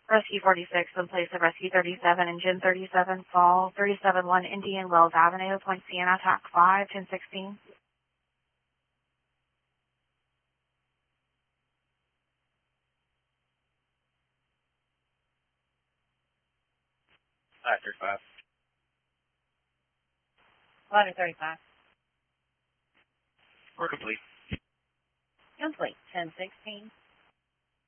Rescue 46 in place of Rescue 37, Engine 37, fall 371 Indian Wells Avenue, Point Siena, TAC 5, 1016. Ladder 35. Ladder 35. We're complete. Complete, 1016.